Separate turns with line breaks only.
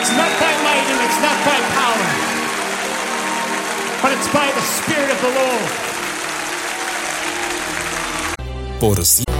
It's not by might and it's not by power, but it's by the Spirit of the Lord.
Por si